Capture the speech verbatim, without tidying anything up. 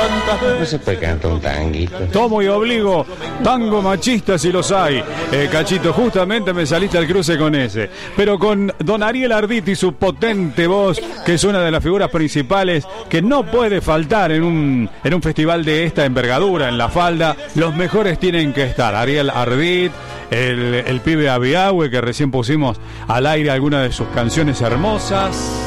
tantas veces. No se puede cantar un tanguito. Tomo y obligo, tango machista si los hay. Eh, Cachito, justamente me saliste al cruce con ese. Pero con don Ariel Arditi, su potente voz, que es una de las figuras principales, que no puede faltar en un, en un festival de esta envergadura, en La Falda. Los mejores tienen que estar. Ariel Ardit, el, el pibe Abiahue, que recién pusimos al aire algunas de sus canciones hermosas.